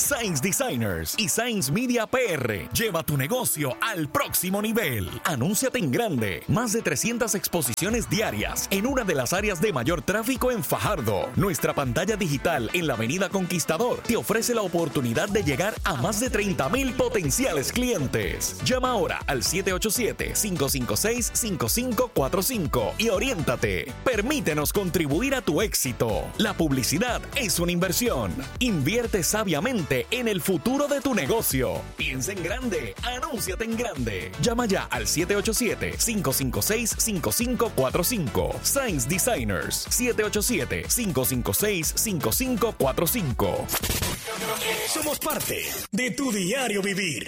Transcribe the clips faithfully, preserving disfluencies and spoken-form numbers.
Science Designers y Science Media P R. Lleva tu negocio al próximo nivel. Anúnciate en grande. Más de trescientas exposiciones diarias en una de las áreas de mayor tráfico en Fajardo. Nuestra pantalla digital en la Avenida Conquistador te ofrece la oportunidad de llegar a más de treinta mil potenciales clientes. Llama ahora al siete ocho siete, cinco cinco seis, cinco cinco cuatro cinco y oriéntate. Permítenos contribuir a tu éxito. La publicidad es una inversión. Invierte sabiamente en el futuro de tu negocio. Piensa en grande. Anúnciate en grande. Llama ya al siete ocho siete, cinco cinco seis, cinco cinco cuatro cinco. Science Designers siete ocho siete, cinco cinco seis, cinco cinco cuatro cinco. Somos parte de tu diario vivir.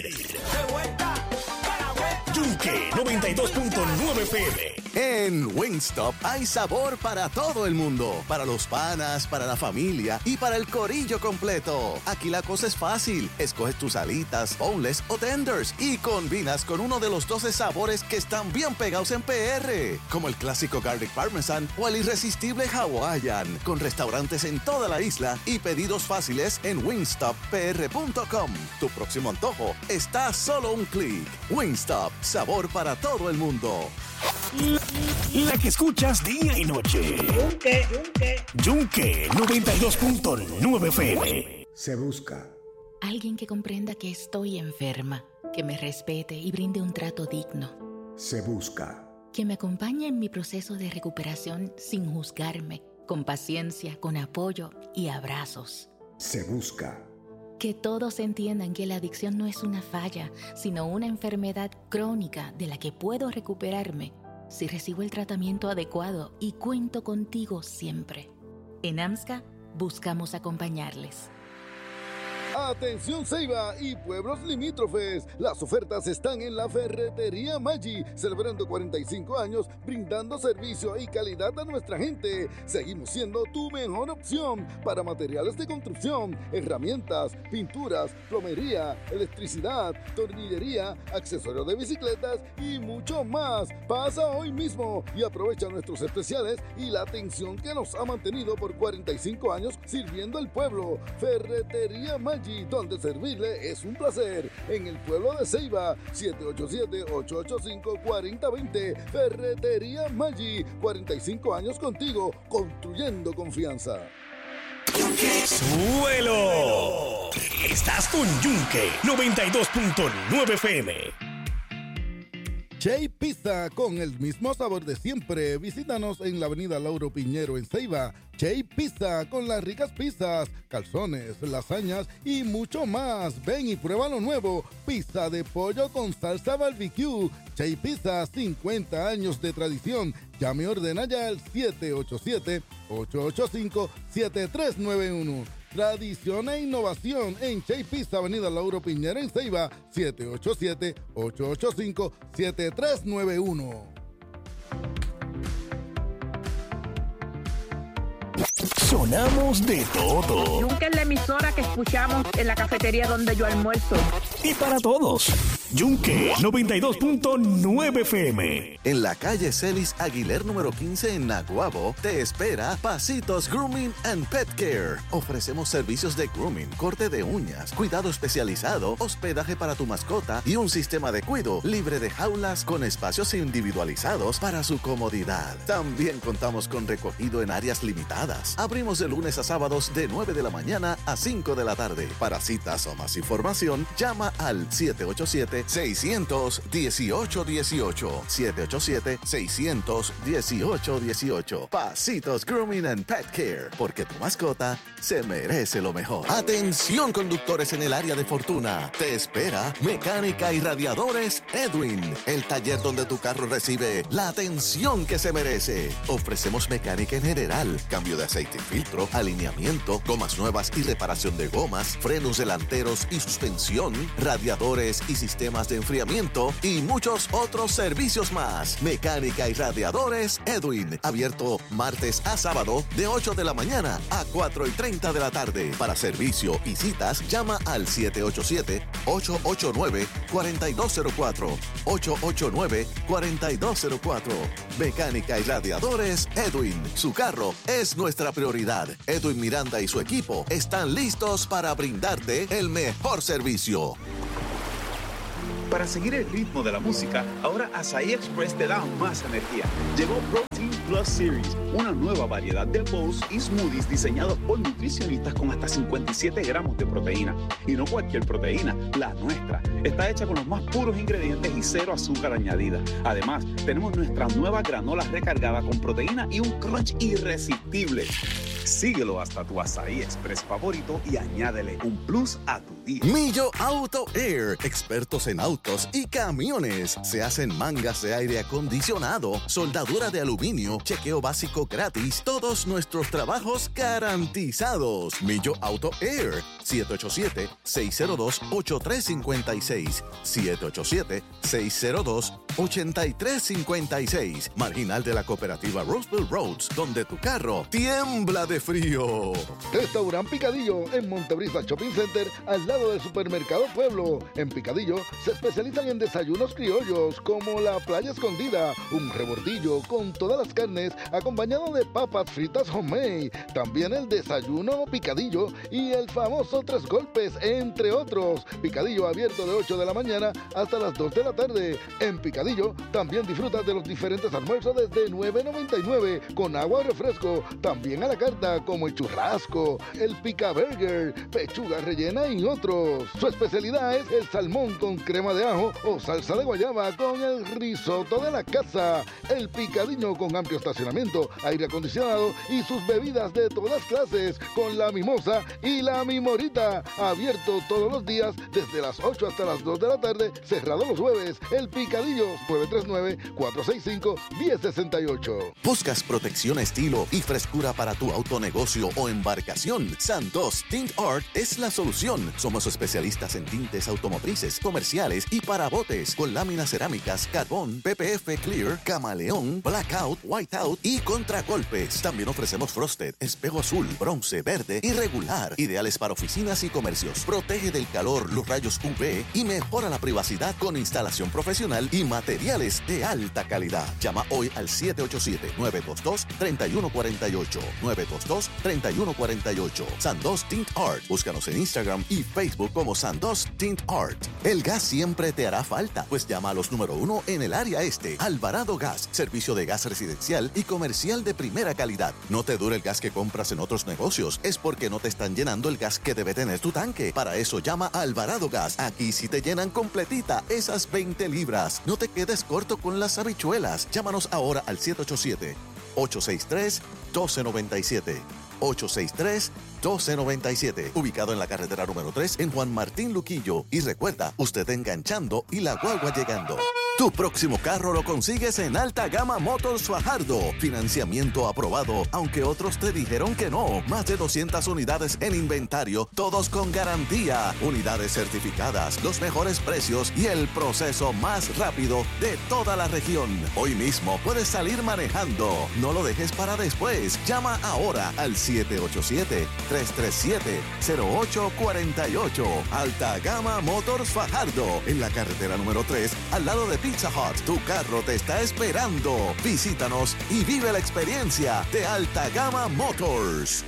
Yunque noventa y dos punto nueve F M. En Wingstop hay sabor para todo el mundo. Para los panas, para la familia y para el corillo completo. Aquí la cosa es fácil. Escoges tus alitas, boneless o tenders y combinas con uno de los doce sabores que están bien pegados en P R. Como el clásico Garlic Parmesan o el irresistible Hawaiian. Con restaurantes en toda la isla y pedidos fáciles en wingstop p r punto com. Tu próximo antojo está a solo un clic. Wingstop. Sabor para todo el mundo. La que escuchas día y noche. Yunque, Yunque. Yunque noventa y dos punto nueve F M. Se busca alguien que comprenda que estoy enferma, que me respete y brinde un trato digno. Se busca que me acompañe en mi proceso de recuperación sin juzgarme, con paciencia, con apoyo y abrazos. Se busca que todos entiendan que la adicción no es una falla, sino una enfermedad crónica de la que puedo recuperarme si recibo el tratamiento adecuado y cuento contigo siempre. En AMSCA buscamos acompañarles. Atención Ceiba y pueblos limítrofes, las ofertas están en la Ferretería Maggi, celebrando cuarenta y cinco años, brindando servicio y calidad a nuestra gente. Seguimos siendo tu mejor opción para materiales de construcción, herramientas, pinturas, plomería, electricidad, tornillería, accesorios de bicicletas y mucho más. Pasa hoy mismo y aprovecha nuestros especiales y la atención que nos ha mantenido por cuarenta y cinco años sirviendo al pueblo. Ferretería Maggi, donde servirle es un placer. En el pueblo de Ceiba, siete ocho siete, ocho ocho cinco, cuatro cero dos cero. Ferretería Maggi, cuarenta y cinco años contigo, construyendo confianza. ¡Suelo! Estás con Yunque noventa y dos punto nueve F M. Chay Pizza, con el mismo sabor de siempre. Visítanos en la avenida Lauro Piñero en Ceiba. Chay Pizza, con las ricas pizzas, calzones, lasañas y mucho más. Ven y prueba lo nuevo. Pizza de pollo con salsa barbecue. Chay Pizza, cincuenta años de tradición. Llame y ordena ya al siete ocho siete, ocho ocho cinco, siete tres nueve uno. Tradición e innovación en Chay Pizza, avenida Lauro Piñera en Ceiba, siete ocho siete, ocho ocho cinco, siete tres nueve uno. Sonamos de todo. Nunca es la emisora que escuchamos en la cafetería donde yo almuerzo. Y para todos, Yunque noventa y dos punto nueve F M. En la calle Celis Aguiler número quince en Naguabo, te espera Pasitos Grooming and Pet Care. Ofrecemos servicios de grooming, corte de uñas, cuidado especializado, hospedaje para tu mascota y un sistema de cuido libre de jaulas con espacios individualizados para su comodidad. También contamos con recogido en áreas limitadas. Abrimos de lunes a sábados de nueve de la mañana a cinco de la tarde. Para citas o más información, llama al siete ocho siete, seis uno ocho, uno ocho. siete ocho siete, seis uno ocho, uno ocho. Pasitos Grooming and Pet Care, porque tu mascota se merece lo mejor. Atención conductores en el área de Fortuna. Te espera Mecánica y Radiadores Edwin, el taller donde tu carro recibe la atención que se merece. Ofrecemos mecánica en general, cambio de aceite y filtro, alineamiento, gomas nuevas y reparación de gomas, frenos delanteros y suspensión, radiadores y sistemas de enfriamiento y muchos otros servicios más. Mecánica y Radiadores Edwin, abierto martes a sábado de ocho de la mañana a cuatro y treinta de la tarde. Para servicio y citas, llama al siete ocho siete, ocho ocho nueve, cuatro dos cero cuatro. ocho ocho nueve, cuatro dos cero cuatro. Mecánica y Radiadores Edwin. Su carro es nuestra prioridad. Edwin Miranda y su equipo están listos para brindarte el mejor servicio. Para seguir el ritmo de la música, ahora Asahi Express te da más energía. Llegó Protein Plus Series, una nueva variedad de bowls y smoothies diseñados por nutricionistas con hasta cincuenta y siete gramos de proteína. Y no cualquier proteína, la nuestra. Está hecha con los más puros ingredientes y cero azúcar añadida. Además, tenemos nuestra nueva granola recargada con proteína y un crunch irresistible. Síguelo hasta tu Asahi Express favorito y añádele un plus a tu día. Millo Auto Air, expertos en autos y camiones. Se hacen mangas de aire acondicionado, soldadura de aluminio, chequeo básico gratis, todos nuestros trabajos garantizados. Millo Auto Air, siete ocho siete, seis cero dos, ocho tres cinco seis, siete ocho siete, seis cero dos, ocho tres cinco seis. Marginal de la cooperativa Roseville Roads, donde tu carro tiembla de frío. Restaurant Picadillo en Montebrisa Shopping Center, al lado del Supermercado Pueblo. En Picadillo se especializan en desayunos criollos como la playa escondida, un rebordillo con todas las carnes acompañado de papas fritas homemade. También el desayuno picadillo y el famoso tres golpes, entre otros. Picadillo abierto de ocho de la mañana hasta las dos de la tarde. En Picadillo también disfrutas de los diferentes almuerzos desde nueve noventa y nueve con agua o refresco. También a la carta como el churrasco, el pica burger, pechuga rellena y otros. Su especialidad es el salmón con crema de ajo o salsa de guayaba con el risotto de la casa. El Picadillo con amplio estacionamiento, aire acondicionado y sus bebidas de todas clases con la mimosa y la mimorita. Abierto todos los días desde las ocho hasta las dos de la tarde, cerrado los jueves. El Picadillo, nueve tres nueve, cuatro seis cinco, uno cero seis ocho. ¿Buscas protección, estilo y frescura para tu autonegocio o embarcación? Santos Tint Art es la solución. Somos especialistas en tintes automotrices, comerciales y para botes, con láminas cerámicas, carbón, P P F Clear, camaleón, blackout, whiteout y contragolpes. También ofrecemos frosted, espejo azul, bronce, verde y regular, ideales para oficinas y comercios. Protege del calor, los rayos U V y mejora la privacidad con instalación profesional y materiales de alta calidad. Llama hoy al siete ocho siete, nueve dos dos, tres uno cuatro ocho, nueve dos dos, tres uno cuatro ocho. Sandos Tint Art. Búscanos en Instagram y Facebook como Sandos Tint Art. El gas siempre te hará falta, pues llama a los número uno en el área este. Alvarado Gas, servicio de gas residencial y comercial de primera calidad. No te dure el gas que compras en otros negocios, es porque no te están llenando el gas que debe tener tu tanque. Para eso llama a Alvarado Gas. Aquí sí te llenan completita esas veinte libras. No te quedes corto con las habichuelas. Llámanos ahora al siete ocho siete, ocho seis tres, uno dos nueve siete. ocho seis tres, uno dos nueve siete. Ubicado en la carretera número tres en Juan Martín Luquillo. Y recuerda, usted enganchando y la guagua llegando. Tu próximo carro lo consigues en Alta Gama Motors Fajardo. Financiamiento aprobado, aunque otros te dijeron que no. Más de doscientas unidades en inventario, todos con garantía. Unidades certificadas, los mejores precios y el proceso más rápido de toda la región. Hoy mismo puedes salir manejando. No lo dejes para después. Llama ahora al siete ocho siete, tres tres siete, cero ocho cuatro ocho. Alta Gama Motors Fajardo, en la carretera número tres, al lado de Pizza Hut. Tu carro te está esperando. Visítanos y vive la experiencia de Alta Gama Motors.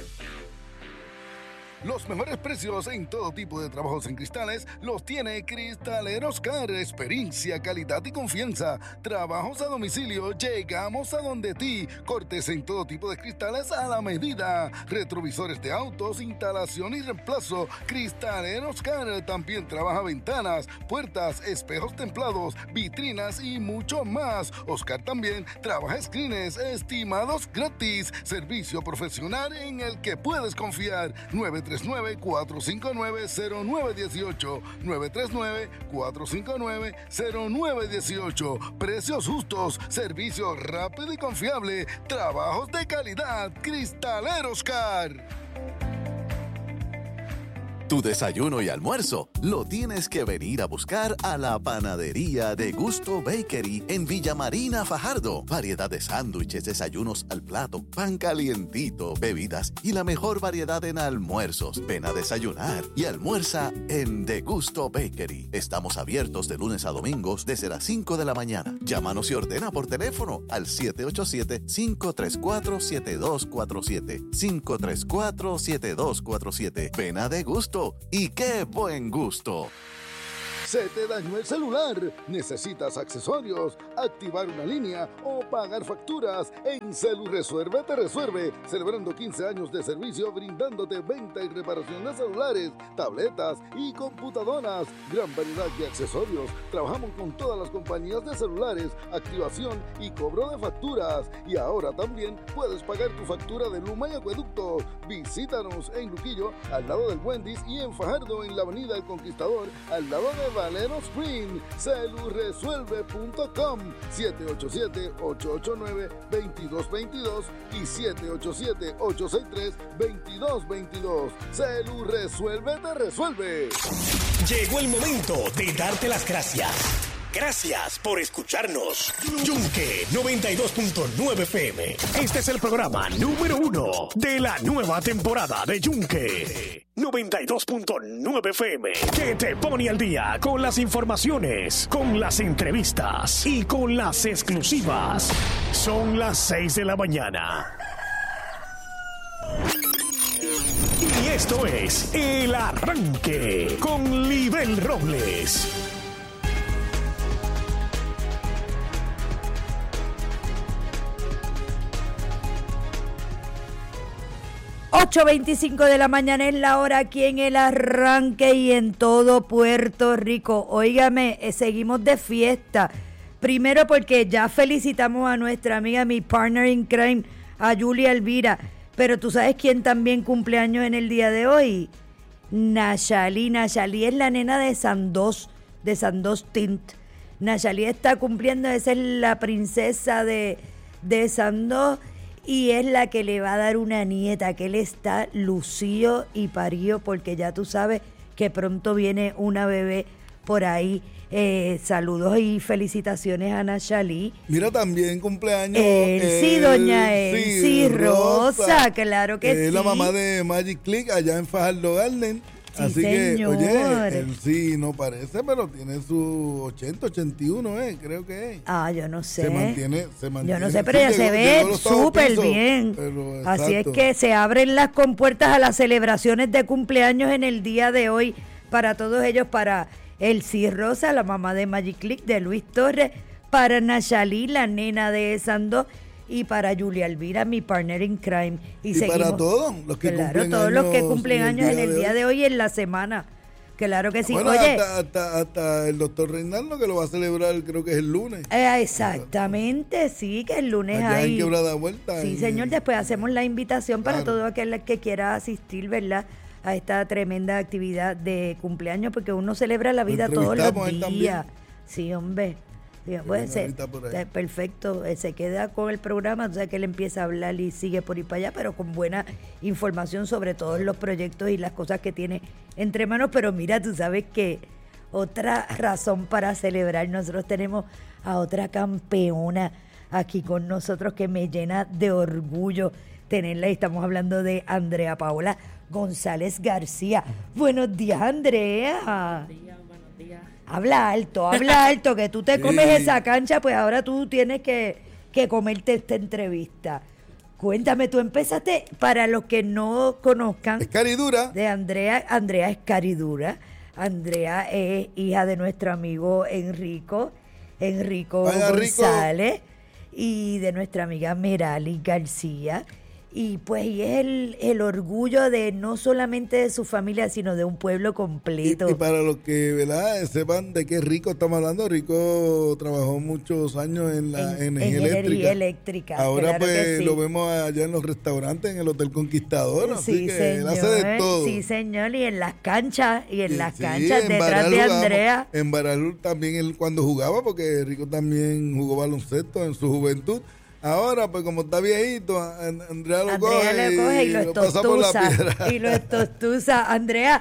Los mejores precios en todo tipo de trabajos en cristales los tiene Cristaleros Car. Experiencia, calidad y confianza. Trabajos a domicilio, llegamos a donde ti. Cortes en todo tipo de cristales a la medida. Retrovisores de autos, instalación y reemplazo. Cristaleros Car también trabaja ventanas, puertas, espejos templados, vitrinas y mucho más. Oscar también trabaja screens, estimados gratis. Servicio profesional en el que puedes confiar. nueve tres nueve, cuatro cinco nueve, cero nueve uno ocho. nueve tres nueve, cuatro cinco nueve, cero nueve uno ocho. Precios justos, servicio rápido y confiable, trabajos de calidad. Cristaleros Car. Tu desayuno y almuerzo lo tienes que venir a buscar a la panadería de Gusto Bakery en Villa Marina, Fajardo. Variedad de sándwiches, desayunos al plato, pan calientito, bebidas y la mejor variedad en almuerzos. Ven a desayunar y almuerza en De Gusto Bakery. Estamos abiertos de lunes a domingos desde las cinco de la mañana. Llámanos y ordena por teléfono al siete ocho siete, cinco tres cuatro, siete dos cuatro siete. cinco tres cuatro, siete dos cuatro siete. Ven a De Gusto. ¡Y qué buen gusto! ¿Se te dañó el celular? ¿Necesitas accesorios, activar una línea o pagar facturas? En Celu Resuelve te resuelve, celebrando quince años de servicio brindándote venta y reparación de celulares, tabletas y computadoras. Gran variedad de accesorios. Trabajamos con todas las compañías de celulares, activación y cobro de facturas. Y ahora también puedes pagar tu factura de Luma y Acueducto. Visítanos en Luquillo, al lado del Wendy's, y en Fajardo, en la Avenida El Conquistador, al lado de Valero Spring. Celu Resuelve punto com, siete ocho siete, ocho ocho nueve, dos dos dos dos y siete ocho siete, ocho seis tres, dos dos dos dos. Celu Resuelve te resuelve. Llegó el momento de darte las gracias. Gracias por escucharnos. Yunque noventa y dos punto nueve F M. Este es el programa número uno de la nueva temporada de Yunque noventa y dos punto nueve F M, que te pone al día con las informaciones, con las entrevistas y con las exclusivas. Son las seis de la mañana. Y esto es El Arranque con Libel Robles. ocho veinticinco de la mañana es la hora aquí en El Arranque y en todo Puerto Rico. Óigame, eh, seguimos de fiesta. Primero porque ya felicitamos a nuestra amiga, mi partner in crime, a Julia Elvira. Pero tú sabes quién también cumple años en el día de hoy. Nachalí. Nachalí es la nena de Sandoz, de Sandoz Tint. Nachalí está cumpliendo, esa es la princesa de, de Sandoz. Y es la que le va a dar una nieta, que él está lucido y parido, porque ya tú sabes que pronto viene una bebé por ahí. Eh, saludos y felicitaciones a Nachalí. Mira, también cumpleaños. Elsie, el, doña Elsie Rosa, Rosa, claro que es sí. la mamá de Magic Click allá en Fajardo Garden. Sí, así señor. que, oye, él sí no parece, pero tiene su ochenta, ochenta y uno, eh, creo que es. Ah, yo no sé. Se mantiene, se mantiene. Yo no sé, pero ella sí, se ve súper bien. Pero, así es que se abren las compuertas a las celebraciones de cumpleaños en el día de hoy para todos ellos, para Elsie Rosa, la mamá de Magic Click, de Luis Torres, para Nachalí, la nena de Sandoz, y para Julia Elvira, mi partner in crime. Y, y seguimos, para todos los que claro, cumplen todos años los que cumplen años en el día de hoy y en la semana. Claro que sí. Bueno, Oye, hasta, hasta, hasta el doctor Reinaldo, que lo va a celebrar, creo que es el lunes. Eh, exactamente, sí, que el lunes allá hay. en Quebrada Vuelta. Sí, y, señor, después hacemos la invitación para claro. todo aquel que quiera asistir, ¿verdad?, a esta tremenda actividad de cumpleaños, porque uno celebra la vida todos los días. Sí, hombre. Sí, pues, se, perfecto, se queda con el programa, o sea que él empieza a hablar y sigue por ahí para allá, pero con buena información sobre todos los proyectos y las cosas que tiene entre manos. Pero mira, tú sabes que otra razón para celebrar, nosotros tenemos a otra campeona aquí con nosotros que me llena de orgullo tenerla, y estamos hablando de Andrea Paola González García. Buenos días, Andrea. Buenos días, buenos días. Habla alto, habla alto, que tú te comes sí. esa cancha, pues ahora tú tienes que, que comerte esta entrevista. Cuéntame, tú empezaste, para los que no conozcan. Es caridura. De Andrea, Andrea es caridura. Andrea es hija de nuestro amigo Enrico, Enrico Vaya, González, Rico. Y de nuestra amiga Merali García. Y pues y es el, el orgullo de no solamente de su familia, sino de un pueblo completo. Y, y para los que, ¿verdad?, sepan de qué Rico estamos hablando, Rico trabajó muchos años en la en, energía, en eléctrica. energía eléctrica. Ahora claro pues sí. lo vemos allá en los restaurantes, en el Hotel Conquistador, sí, así que señor, él hace de todo. Sí, señor, y en las canchas, y en y, las sí, canchas en detrás Baralu, de Andrea. En Baralu también él cuando jugaba, porque Rico también jugó baloncesto en su juventud. Ahora, pues como está viejito, Andrea lo Andrea coge, lo coge y, y lo lo pasa por la piedra. Y lo estostuza. Andrea,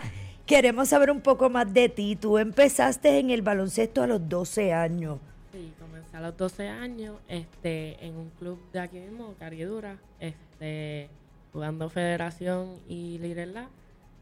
Queremos saber un poco más de ti. Tú empezaste en el baloncesto a los doce años. Sí, comencé a los doce años este, en un club de aquí mismo, Caridura, este, jugando Federación y Little Lab.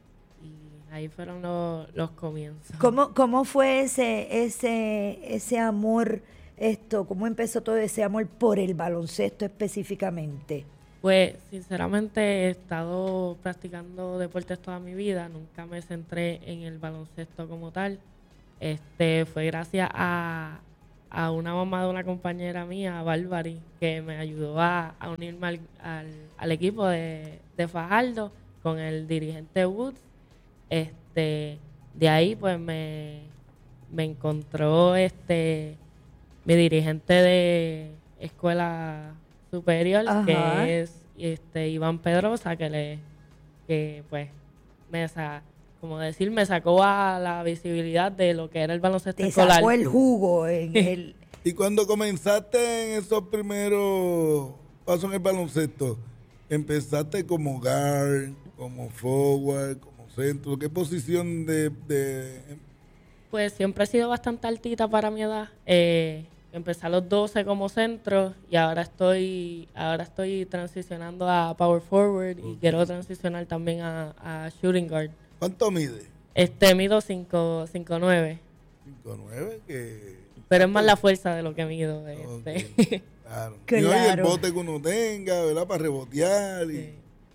Y ahí fueron los, los comienzos. ¿Cómo, cómo fue ese, ese, ese amor, esto? ¿Cómo empezó todo ese amor por el baloncesto específicamente? Pues, sinceramente, he estado practicando deportes toda mi vida. Nunca me centré en el baloncesto como tal. Este, fue gracias a, a una mamá de una compañera mía, Bárbara, que me ayudó a, a unirme al, al, al equipo de, de Fajardo con el dirigente Woods. Este, de ahí, pues, me, me encontró este mi dirigente de escuela superior, Ajá. que es este Iván Pedrosa, que le que pues me sa, como decir me sacó a la visibilidad de lo que era el baloncesto Te escolar. Sacó el jugo en el Y cuando comenzaste en esos primeros pasos en el baloncesto, empezaste como guard, como forward, como centro, ¿qué posición de, de... Pues siempre he sido bastante altita para mi edad. Eh, Empecé a los doce como centro y ahora estoy ahora estoy transicionando a power forward y quiero transicionar también a, a shooting guard. ¿Cuánto mide? Este, mido cinco nueve. cinco nueve, que... Pero es más la fuerza de lo que mido. Este. Okay. Claro. Claro. Y oye, el bote que uno tenga, ¿verdad? Para rebotear. Y... Sí.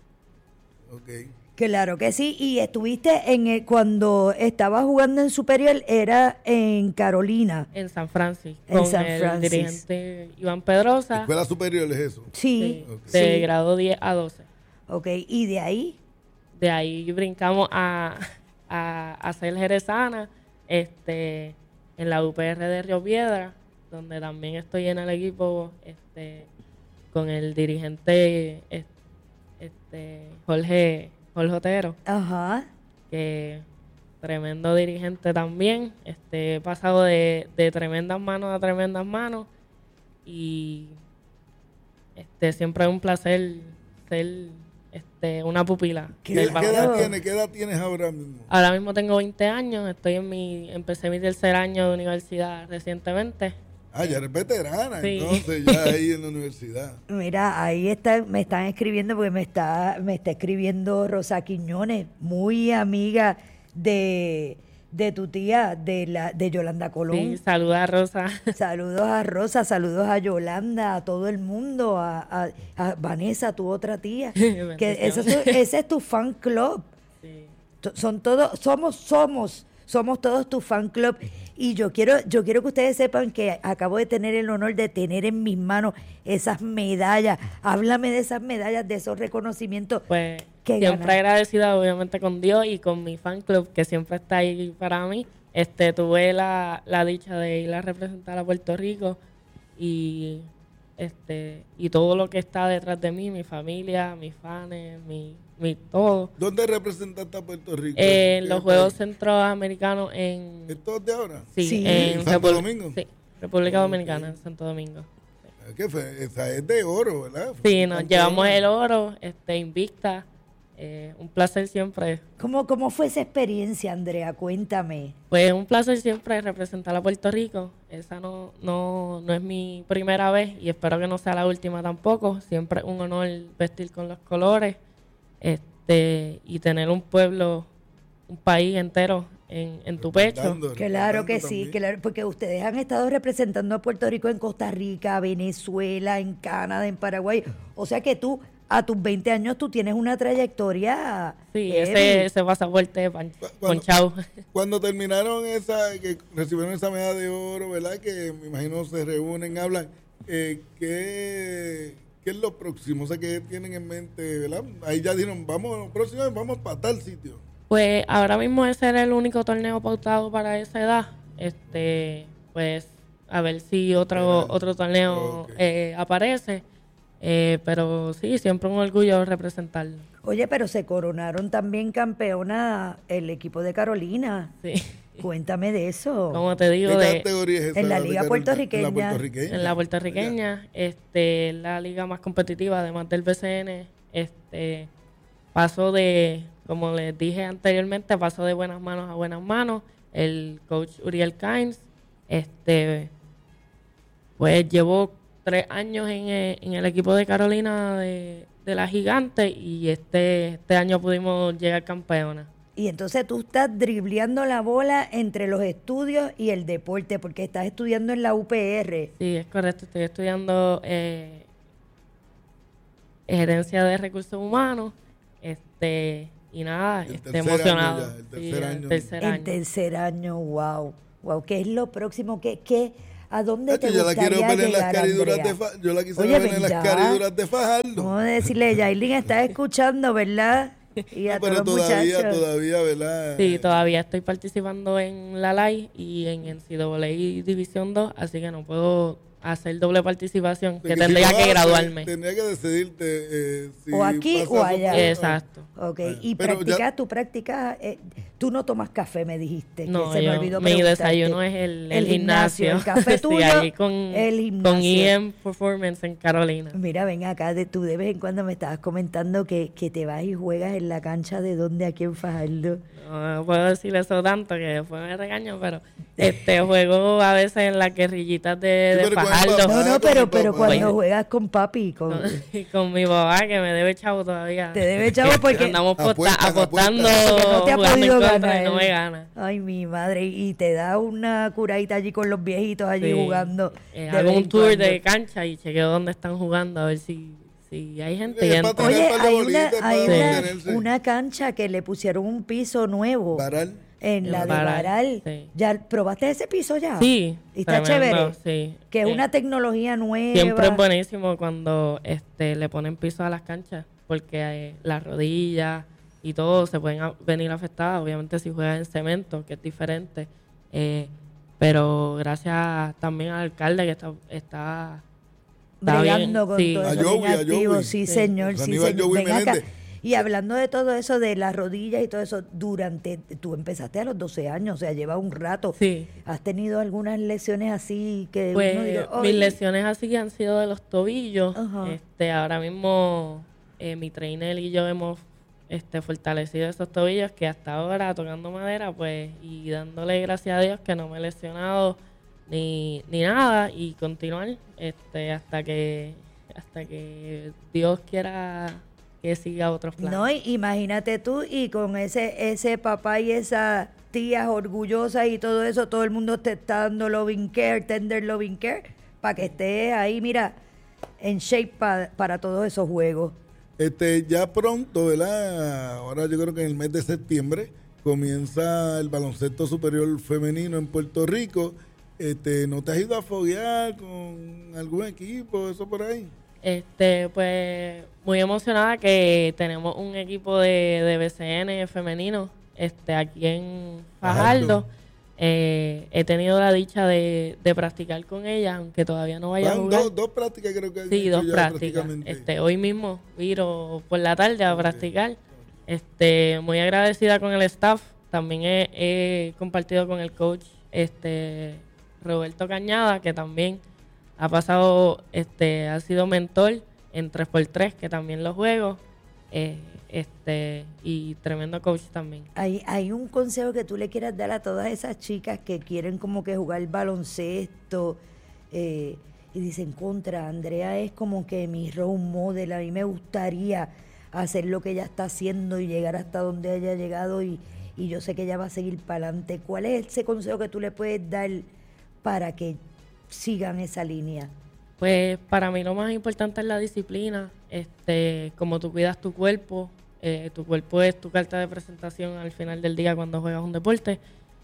Ok. Claro que sí, y estuviste en el, cuando estabas jugando en superior, era en Carolina. En San Francisco, en con San el Francis. dirigente Iván Pedrosa. ¿Escuela superior es eso? Sí. Sí, Okay. de Sí. grado diez a doce. Ok, ¿y de ahí? De ahí brincamos a, a, a ser jerezana, este, en la U P R de Río Piedra, donde también estoy en el equipo este, con el dirigente este, Jorge... Jorge Otero, Ajá. que tremendo dirigente también. Este, he pasado de, de tremendas manos a tremendas manos y este siempre es un placer ser este una pupila. ¿Qué, del ¿qué edad tienes? ¿Qué edad tienes ahora mismo? Ahora mismo tengo veinte años, estoy en mi empecé mi tercer año de universidad recientemente. Ah, ya eres veterana, Sí. entonces, ya ahí en la universidad. Mira, ahí está, me están escribiendo, porque me está, me está escribiendo Rosa Quiñones, muy amiga de, de tu tía, de la, de Yolanda Colón. Sí, saluda a Rosa. Saludos a Rosa, saludos a Yolanda, a todo el mundo, a, a, a Vanessa, tu otra tía. que ese, es tu, ese es tu fan club. Sí. Son todos, somos, somos, somos todos tu fan club. Y yo quiero, yo quiero que ustedes sepan que acabo de tener el honor de tener en mis manos esas medallas. Háblame de esas medallas, de esos reconocimientos. Pues que siempre ganaron. agradecida obviamente con Dios y con mi fan club que siempre está ahí para mí. Este, tuve la, la dicha de ir a representar a Puerto Rico y este y todo lo que está detrás de mí, mi familia, mis fans, mi, mi todo. ¿Dónde representaste a Puerto Rico? Eh, en los país? Juegos Centroamericanos en... ¿Estos de ahora? Sí, Sí. en ¿Santo Repu- Domingo? Sí, República Ok. Dominicana, en Santo Domingo. ¿Qué fue? Esa es de oro, ¿verdad? Sí, nos Santo llevamos Domingo. el oro, este, invicta. Eh, un placer siempre. ¿Cómo, ¿Cómo fue esa experiencia, Andrea? Cuéntame. Pues un placer siempre representar a Puerto Rico. Esa no, no, no es mi primera vez y espero que no sea la última tampoco. Siempre es un honor vestir con los colores este, y tener un pueblo, un país entero en, en tu pecho. Representando, Claro que representando sí, también. claro, porque ustedes han estado representando a Puerto Rico en Costa Rica, Venezuela, en Canadá, en Paraguay. O sea que tú, a tus veinte años, tú tienes una trayectoria. Sí, heavy. ese, ese pasaporte pan, Cuando- ponchado. Cuando terminaron esa, que recibieron esa medalla de oro, ¿verdad? Que me imagino se reúnen, hablan. Eh, ¿qué, ¿Qué es lo próximo? O sea, ¿qué tienen en mente, verdad? Ahí ya dijeron, vamos, próximo vamos para tal sitio. Pues ahora mismo ese era el único torneo pautado para esa edad. Este, pues a ver si otro Era- otro torneo ok. eh, aparece. Eh, pero sí, siempre un orgullo representarlo. Oye, pero se coronaron también campeona el equipo de Carolina. Sí. Cuéntame de eso. Como te ¿Qué digo, de, categoría es esa? En la de liga Carolina? puertorriqueña. En la puertorriqueña. en la puertorriqueña, este, la liga más competitiva, además del B C N, este, paso de, como les dije anteriormente, pasó de buenas manos a buenas manos. El coach Uriel Kynes, este, pues llevó tres años en el, en el equipo de Carolina de, de la Gigante y este, este año pudimos llegar campeona. Y entonces tú estás dribleando la bola entre los estudios y el deporte, porque estás estudiando en la U P R. Sí, es correcto. Estoy estudiando eh, gerencia de recursos humanos, este y nada, estoy emocionado. Ya, el tercer sí, año. El tercer año. El tercer año, wow. Wow, ¿qué es lo próximo? ¿Qué, qué, ¿A dónde te yo gustaría la quiero ver en las llegar, cariduras Andrea? de Fa- Yo la quisiera Oye, ver en ven las ya. cariduras de Fajardo. Vamos a decirle, Yailin, estás escuchando, ¿verdad? Y a No, pero todos los todavía, muchachos. todavía, ¿verdad? Sí, todavía estoy participando en la L A I y en N C A A División dos, así que no puedo hacer doble participación, De que si tendría lo que haces, graduarme. Tendría que decidirte eh, si O aquí pasas o allá. por- Exacto. Ok, Bueno, y pero practicas, ya- tú practicas, eh, tú no tomas café, me dijiste. No, que se yo- me olvidó mi preguntarte. desayuno es el, el gimnasio. El café Sí, tuyo, allí con, el gimnasio. con E M Performance en Carolina. Mira, ven acá, de, tú de vez en cuando me estabas comentando que, que te vas y juegas en la cancha de donde aquí en Fajardo. No, no puedo decir eso tanto que después me regaño, pero este juego a veces en las guerrillitas de, de pero con el Fajardo. papá. No, Ah, no, con pero, el pero papá. cuando juegas con papi, con, Con, y con mi papá que me debe chavo todavía. te debe chavo porque andamos posta- Apuestan, apostando, apuestan. porque no te ha jugando en podido contra ganar. y no me gana. Ay, mi madre, y te da una curadita allí con los viejitos allí Sí. jugando. Eh, de hago vez un en tour cuando. de cancha y chequeo dónde están jugando a ver si, si hay gente. Eh, y para entro. tener Oye, par de hay una, bolitas hay para una, mantenerse. una cancha que le pusieron un piso nuevo Varal. en la de Varal, Varal. sí. ¿Ya probaste ese piso ya? Sí, Y está tremendo, chévere. sí. Que es Eh, una tecnología nueva. Siempre es buenísimo cuando este le ponen piso a las canchas, porque eh, las rodillas y todo se pueden a- venir afectadas, obviamente si juegas en cemento, que es diferente. Eh, pero gracias también al alcalde que está, está, está Bregando con sí. todo A eso, Joey, bien a activo. Joey. Sí, Sí. señor, sí, Aníbal señor. Joey Ven acá. Menéndez. Y hablando de todo eso, de las rodillas y todo eso, durante, tú empezaste a los doce años, o sea, lleva un rato. Sí. ¿Has tenido algunas lesiones así que Pues uno diga, mis "Ay"? lesiones así han sido de los tobillos. Ajá. Este, ahora mismo eh, mi trainer y yo hemos este, fortalecido esos tobillos que hasta ahora, tocando madera, pues, y dándole gracias a Dios que no me he lesionado ni, ni nada, y continuar este, hasta que hasta que Dios quiera que siga otros planes. No, y imagínate tú, y con ese ese papá y esa tías orgullosas y todo eso, todo el mundo te está dando loving care, tender loving care, para que estés ahí, mira, en shape pa- para todos esos juegos. Este, ya pronto, ¿verdad? Ahora yo creo que en el mes de septiembre comienza el baloncesto superior femenino en Puerto Rico. Este, ¿no te has ido a foguear con algún equipo, eso por ahí? Este, pues, muy emocionada que tenemos un equipo de, de B C N femenino este, aquí en Fajardo. Fajardo. Eh, he tenido la dicha de, de practicar con ella, aunque todavía no vaya a Van jugar. dos, dos prácticas creo que han Sí, hecho dos ya prácticas. prácticamente. Este, hoy mismo viro por la tarde a practicar. Este, muy agradecida con el staff. También he, he compartido con el coach este Roberto Cañada, que también ha pasado, este, ha sido mentor en tres por tres, que también lo juego. Eh, este, y tremendo coach también. Hay, hay un consejo que tú le quieras dar a todas esas chicas que quieren como que jugar baloncesto eh, y dicen, contra, Andrea es como que mi role model, a mí me gustaría hacer lo que ella está haciendo y llegar hasta donde haya llegado y, y yo sé que ella va a seguir para adelante. ¿Cuál es ese consejo que tú le puedes dar para que sigan esa línea? Pues para mí lo más importante es la disciplina, este, como tú cuidas tu cuerpo, eh, tu cuerpo es tu carta de presentación al final del día cuando juegas un deporte,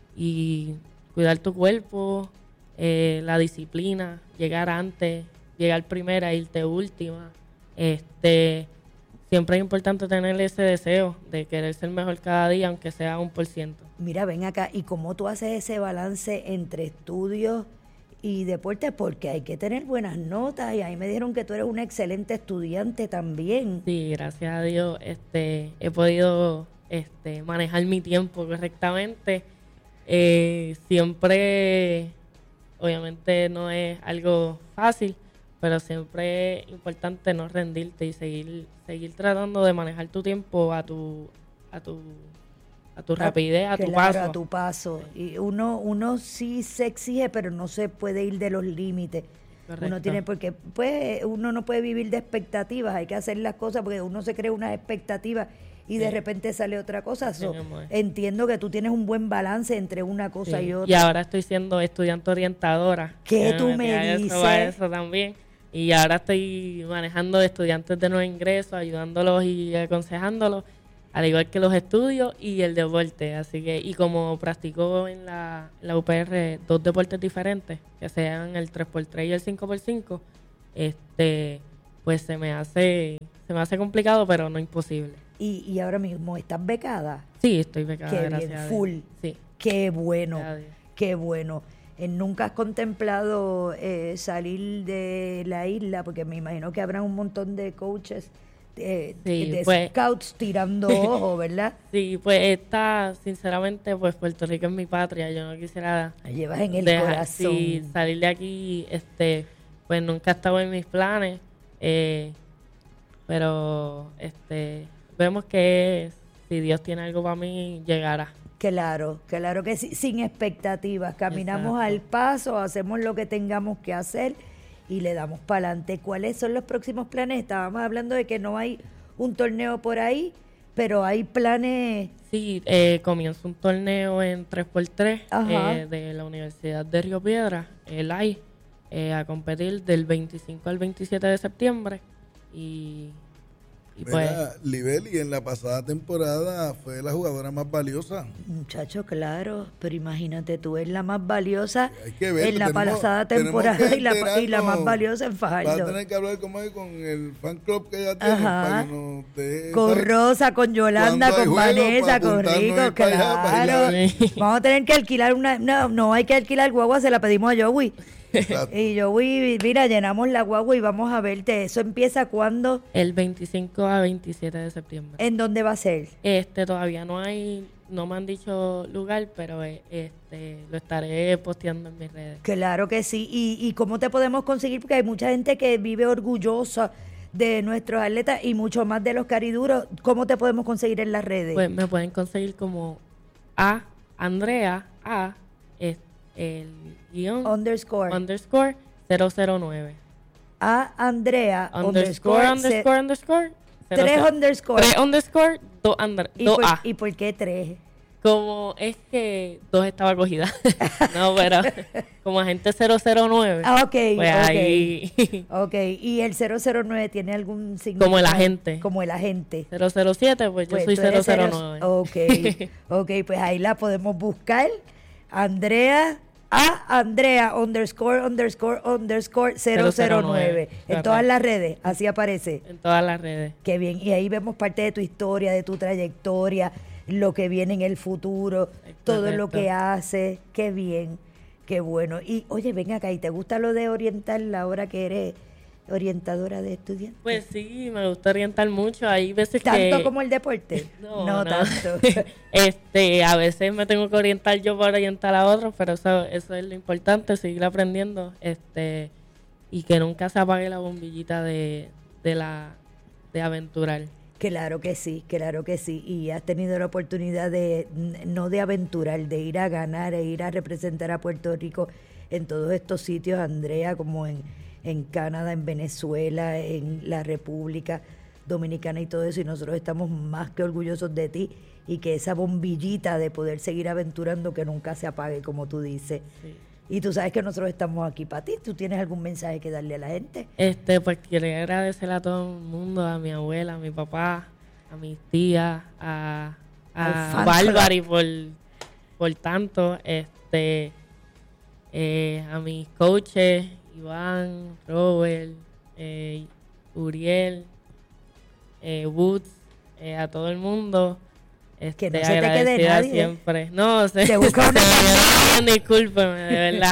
y cuidar tu cuerpo, eh, la disciplina, llegar antes, llegar primera, irte última, este, siempre es importante tener ese deseo de querer ser mejor cada día, aunque sea un por ciento. Mira, ven acá, ¿y cómo tú haces ese balance entre estudios y deporte? Porque hay que tener buenas notas y ahí me dijeron que tú eres una excelente estudiante también. Sí, gracias a Dios este, he podido este, manejar mi tiempo correctamente. Eh, siempre, obviamente no es algo fácil, pero siempre es importante no rendirte y seguir seguir tratando de manejar tu tiempo a tu a tu a tu rapidez, a tu claro, paso. a tu paso. Y uno, uno sí se exige, pero no se puede ir de los límites. Correcto. Uno tiene, porque pues uno no puede vivir de expectativas, hay que hacer las cosas porque uno se crea unas expectativas y sí. de repente sale otra cosa. So, entiendo que tú tienes un buen balance entre una cosa sí. y otra. Y ahora estoy siendo estudiante orientadora. ¿Qué tú me eso, dices? A eso también. Y ahora estoy manejando estudiantes de nuevo ingreso, ayudándolos y aconsejándolos, al igual que los estudios y el deporte. Así que, y como practico en la, en la U P R dos deportes diferentes, que sean el tres por tres y el cinco por cinco, este, pues se me hace, se me hace complicado, pero no imposible. ¿Y, y ahora mismo estás becada? Sí, estoy becada, qué gracias bien, a Dios. full. Sí. Qué bueno, qué bueno. Eh, ¿Nunca has contemplado eh, salir de la isla? Porque me imagino que habrá un montón de coaches, de, sí, de pues, scouts tirando ojos, ¿verdad? Sí, pues está, sinceramente, pues Puerto Rico es mi patria. Yo no quisiera... La llevas en el dejar, corazón. Sí, salir de aquí, este, pues nunca ha estado en mis planes. Eh, pero, este, vemos que si Dios tiene algo para mí, llegará. Claro, claro que sí, sin expectativas. Caminamos Exacto. al paso, hacemos lo que tengamos que hacer y le damos para adelante. ¿Cuáles son los próximos planes? Estábamos hablando de que no hay un torneo por ahí, pero hay planes... Sí, eh, comienza un torneo en tres por tres eh, de la Universidad de Río Piedras, el A I, eh, a competir del veinticinco al veintisiete de septiembre. Y... Y Mira, pues, Libeli en la pasada temporada fue la jugadora más valiosa. Muchacho, claro, pero imagínate, tú eres la más valiosa Hay que verlo, en la tenemos, pasada temporada y la, y la más valiosa en Fajardo. Vas a tener que hablar como con el fan club que ella tiene. Para que nos dé, con ¿sabes? Rosa, con Yolanda, con Vanessa, con Rico, claro. Allá, sí. Vamos a tener que alquilar una... No, no hay que alquilar guagua, se la pedimos a Joey. Exacto. Y yo, uy, mira, llenamos la guagua y vamos a verte. ¿Eso empieza cuándo? El veinticinco a veintisiete de septiembre. ¿En dónde va a ser? Este, todavía no hay, no me han dicho lugar, pero este, lo estaré posteando en mis redes. Claro que sí. ¿Y, y cómo te podemos conseguir? Porque hay mucha gente que vive orgullosa de nuestros atletas y mucho más de los cariduros. ¿Cómo te podemos conseguir en las redes? Pues me pueden conseguir como a Andrea a este, el guión underscore underscore cero cero nueve a Andrea underscore underscore underscore tres underscore tres underscore dos under, ¿Y, dos por, A. ¿Y por qué tres? Como es que dos estaba cogida. No, pero como agente cero cero nueve. Ah, ok, pues ok. Ahí. Ok, ¿y el cero cero nueve tiene algún significado? Como el agente. Como el agente. cero cero siete, pues yo pues soy cero cero nueve. Ok, ok, pues ahí la podemos buscar. Andrea, a Andrea underscore underscore underscore cero cero nueve. En todas las redes, así aparece. En todas las redes. Qué bien, y ahí vemos parte de tu historia, de tu trayectoria, lo que viene en el futuro, es todo correcto. Lo que hace. Qué bien, qué bueno. Y oye, ven acá, ¿y te gusta lo de orientar ahora que eres orientadora de estudiantes? Pues sí, me gusta orientar mucho. Hay veces ¿Tanto que... ¿Tanto como el deporte? No, no, no. tanto. este, a veces me tengo que orientar yo para orientar a otros, pero eso, eso es lo importante, seguir aprendiendo, este, y que nunca se apague la bombillita de, de la de aventurar. Claro que sí, claro que sí. Y has tenido la oportunidad de, no de aventurar, de ir a ganar e ir a representar a Puerto Rico en todos estos sitios, Andrea, como en en Canadá, en Venezuela, en la República Dominicana y todo eso, y nosotros estamos más que orgullosos de ti y que esa bombillita de poder seguir aventurando que nunca se apague, como tú dices. Sí. Y tú sabes que nosotros estamos aquí para ti. ¿Tú tienes algún mensaje que darle a la gente? Este, pues quiero agradecer a todo el mundo, a mi abuela, a mi papá, a mis tías, a, a Bárbara por, por tanto, este, eh, a mis coaches, Iván, Robert, eh, Uriel, eh, Woods, eh, a todo el mundo. Este, que no se te quede nadie. Siempre. No, se, te busca una se discúlpeme, de verdad.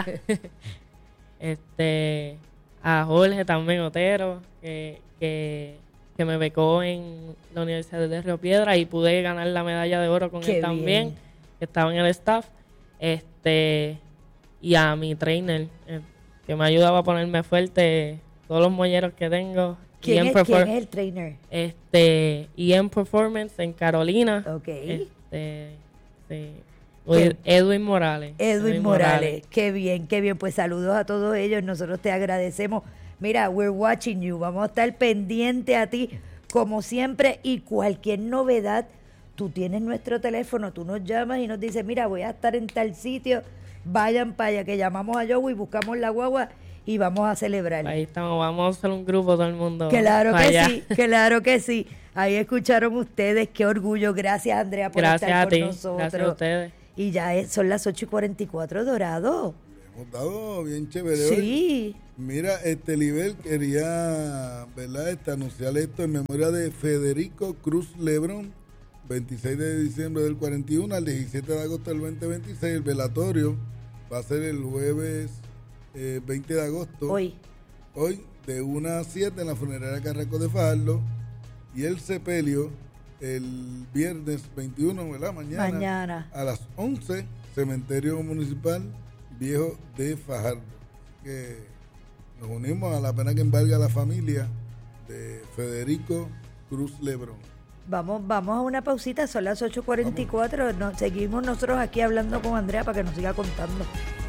este, a Jorge también Otero, que, que, que me becó en la Universidad de Río Piedras y pude ganar la medalla de oro con Qué él también, bien. que estaba en el staff. Este, y a mi trainer, eh, que me ayudaba a ponerme fuerte, todos los molleros que tengo, ¿Quién, E M es, Perfor- ¿Quién es el trainer? Este, E M Performance en Carolina. Ok. Este, sí. Edwin Morales. Edwin, Edwin Morales. Morales. Qué bien, qué bien. Pues saludos a todos ellos. Nosotros te agradecemos. Mira, we're watching you. Vamos a estar pendientes a ti, como siempre. Y cualquier novedad, tú tienes nuestro teléfono, tú nos llamas y nos dices, mira, voy a estar en tal sitio. Vayan para allá, que llamamos a Joey, buscamos la guagua y vamos a celebrar. Ahí estamos, vamos a hacer un grupo todo el mundo. Claro que allá. sí, claro que sí. Ahí escucharon ustedes, qué orgullo. Gracias, Andrea, por Gracias estar a con ti. nosotros. Gracias a ustedes. Y ya es, son las ocho y cuarenta y cuatro, Dorado. Hemos dado bien chévere. Sí. Hoy. Mira, este Libel quería, ¿verdad? Este, anunciar esto en memoria de Federico Cruz Lebrón, veintiséis de diciembre del cuarenta y uno al diecisiete de agosto del veinte veintiséis. El velatorio va a ser el jueves eh, veinte de agosto. Hoy. Hoy, de una a siete en la funeraria Carrasco de Fajardo. Y el sepelio el viernes veintiuno, ¿verdad? Mañana. Mañana. A las once, Cementerio Municipal Viejo de Fajardo. Que nos unimos a la pena que embarga la familia de Federico Cruz Lebrón. Vamos, vamos a una pausita, son las ocho cuarenta y cuatro. Nos, seguimos nosotros aquí hablando con Andrea para que nos siga contando.